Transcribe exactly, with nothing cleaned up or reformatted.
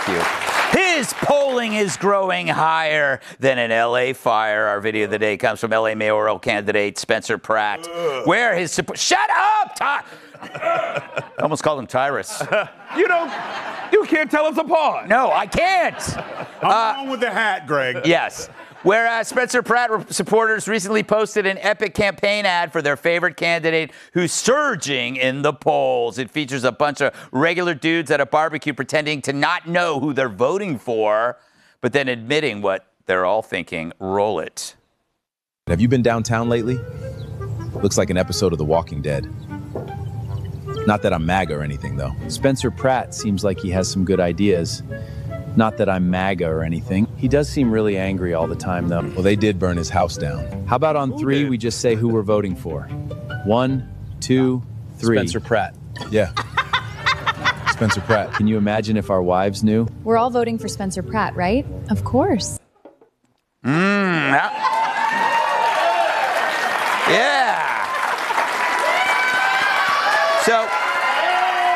Thank you. His polling is growing higher than an L A fire. Our video of the day comes from L A mayoral candidate Spencer Pratt, Ugh. where his support. Shut up, Ty. I almost called him Tyrus. You don't. You can't tell us apart. No, I can't. I'm uh, wrong with the hat, Greg. Yes. Whereas Spencer Pratt supporters recently posted an epic campaign ad for their favorite candidate who's surging in the polls. It features a bunch of regular dudes at a barbecue pretending to not know who they're voting for, but then admitting what they're all thinking. Roll it. Have you been downtown lately? Looks like an episode of The Walking Dead. Not that I'm MAGA or anything, though. Spencer Pratt seems like he has some good ideas. Not that I'm MAGA or anything. He does seem really angry all the time, though. Well, they did burn his house down. How about on three, we just say who we're voting for? One, two, three. Spencer Pratt. Yeah. Spencer Pratt. Can you imagine if our wives knew? We're all voting for Spencer Pratt, right? Of course. Mmm.